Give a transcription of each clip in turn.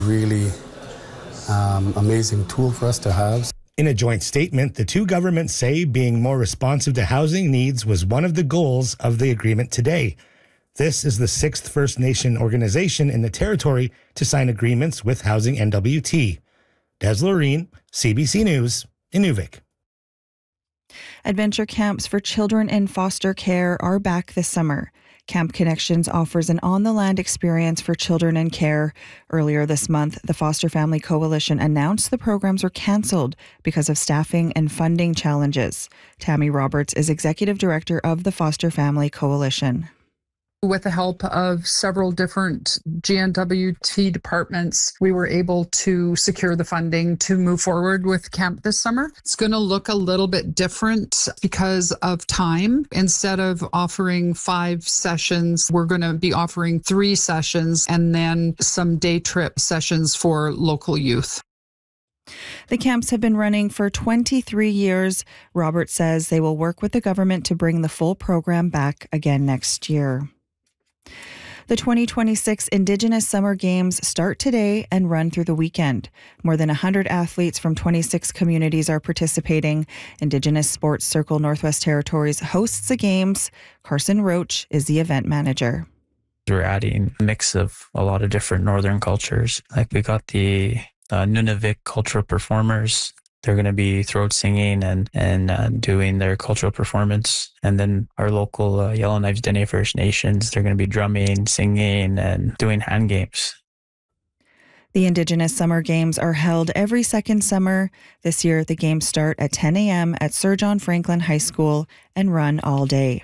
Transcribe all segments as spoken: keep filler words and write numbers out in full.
Really um, amazing tool for us to have. In a joint statement, the two governments say being more responsive to housing needs was one of the goals of the agreement today. This is the sixth First Nation organization in the territory to sign agreements with Housing N W T. Des Loreen, C B C News, Inuvik. Adventure camps for children in foster care are back this summer. Camp Connections offers an on-the-land experience for children in care. Earlier this month, the Foster Family Coalition announced the programs were cancelled because of staffing and funding challenges. Tammy Roberts is Executive Director of the Foster Family Coalition. With the help of several different G N W T departments, we were able to secure the funding to move forward with camp this summer. It's going to look a little bit different because of time. Instead of offering five sessions, we're going to be offering three sessions and then some day trip sessions for local youth. The camps have been running for twenty-three years. Robert says they will work with the government to bring the full program back again next year. The twenty twenty-six Indigenous Summer Games start today and run through the weekend. More than one hundred athletes from twenty-six communities are participating. Indigenous Sports Circle Northwest Territories hosts the games. Carson Roach is the event manager. We're adding a mix of a lot of different northern cultures. Like we got the uh, Nunavik cultural performers. They're going to be throat singing and, and uh, doing their cultural performance. And then our local uh, Yellowknives Dene First Nations, they're going to be drumming, singing, and doing hand games. The Indigenous Summer Games are held every second summer. This year, the games start at ten a.m. at Sir John Franklin High School and run all day.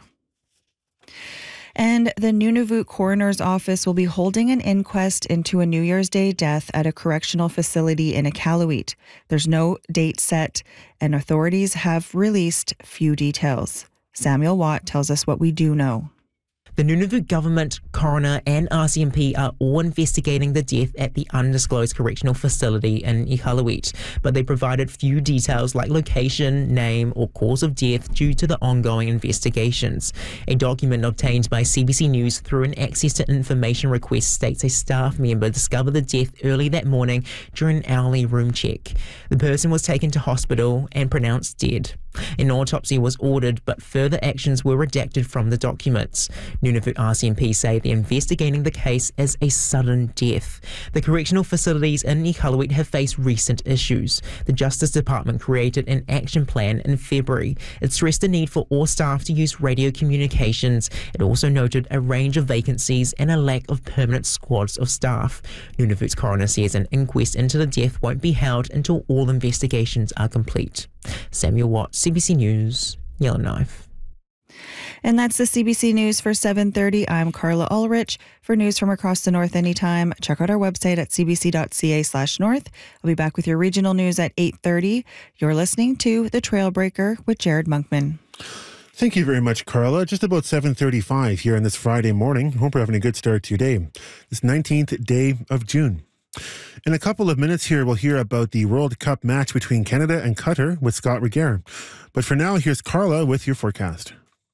And the Nunavut Coroner's Office will be holding an inquest into a New Year's Day death at a correctional facility in Iqaluit. There's no date set, and authorities have released few details. Samuel Watt tells us what we do know. The Nunavut government, coroner and R C M P are all investigating the death at the undisclosed correctional facility in Iqaluit, but they provided few details like location, name or cause of death due to the ongoing investigations. A document obtained by C B C News through an access to information request states a staff member discovered the death early that morning during an hourly room check. The person was taken to hospital and pronounced dead. An autopsy was ordered, but further actions were redacted from the documents. Nunavut R C M P say they're investigating the case as a sudden death. The correctional facilities in Iqaluit have faced recent issues. The Justice Department created an action plan in February. It stressed the need for all staff to use radio communications. It also noted a range of vacancies and a lack of permanent squads of staff. Nunavut's coroner says an inquest into the death won't be held until all investigations are complete. Samuel Watt, C B C News, Yellowknife. And that's the C B C News for seven thirty. I'm Carla Ulrich. For news from across the north anytime, check out our website at cbc.ca slash north. I'll be back with your regional news at eight thirty. You're listening to The Trailbreaker with Jared Monkman. Thank you very much, Carla. Just about seven thirty-five here on this Friday morning. Hope we're having a good start to your day. This nineteenth day of June. In a couple of minutes here, we'll hear about the World Cup match between Canada and Qatar with Scott Regehr. But for now, here's Carla with your forecast.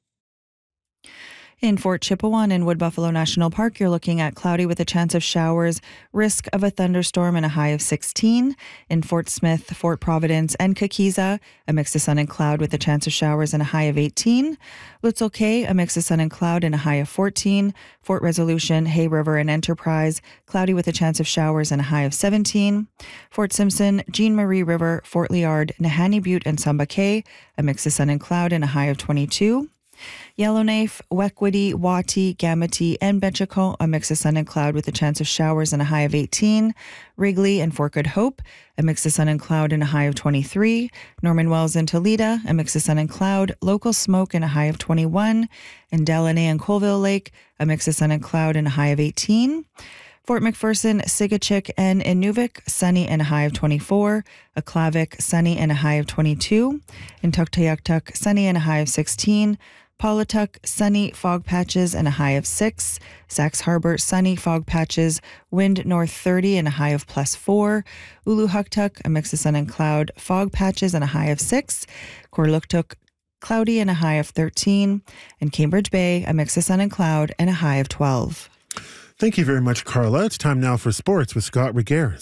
In Fort Chipewyan and Wood Buffalo National Park, you're looking at cloudy with a chance of showers, risk of a thunderstorm and a high of sixteen. In Fort Smith, Fort Providence and Kakiza, a mix of sun and cloud with a chance of showers and a high of eighteen. Lutzel Cay, a mix of sun and cloud and a high of fourteen. Fort Resolution, Hay River and Enterprise, cloudy with a chance of showers and a high of seventeen. Fort Simpson, Jean Marie River, Fort Liard, Nahanni Butte and Samba Cay, a mix of sun and cloud and a high of twenty-two. Yellowknife, Wekwitty, Wati, Gamity, and Betchacon, a mix of sun and cloud with a chance of showers and a high of eighteen. Wrigley and Fort Good Hope, a mix of sun and cloud and a high of twenty-three. Norman Wells and Toledo, a mix of sun and cloud, local smoke and a high of twenty-one. And Delaney and Colville Lake, a mix of sun and cloud and a high of eighteen. Fort McPherson, Sigachik, and Inuvik, sunny and a high of twenty-four. Aklavik, sunny and a high of twenty-two. In Tuktoyaktuk, sunny and a high of sixteen. Paulatuk, sunny, fog patches and a high of six. Sax Harbor, sunny, fog patches, wind north thirty and a high of plus four. Uluhuktuk, a mix of sun and cloud, fog patches and a high of six. Korluktuk, cloudy and a high of thirteen. And Cambridge Bay, a mix of sun and cloud and a high of twelve. Thank you very much, Carla. It's time now for sports with Scott Regeres.